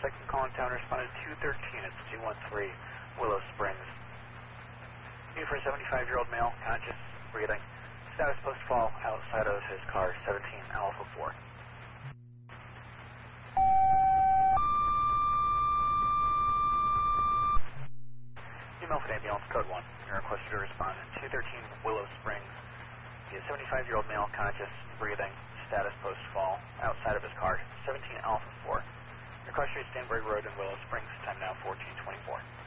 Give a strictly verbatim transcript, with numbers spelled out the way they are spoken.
second call in town responded two thirteen. It's two one three Willow Springs. Need for a seventy-five-year-old male, conscious, breathing. Status post-fall outside of his car, seventeen Alpha four. Email for ambulance code one. You're requested to respond at two thirteen Willow Springs. He is seventy-five-year-old male, conscious, breathing, status post-fall, outside of his car, seventeen Alpha four. Request to Stanberg Road in Willow Springs, time now fourteen twenty-four.